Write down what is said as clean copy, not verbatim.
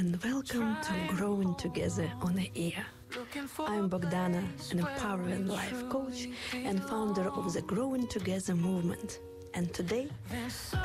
and welcome to Growing Together on the Air. I'm Bogdana, an empowering life coach and founder of the Growing Together movement. And today,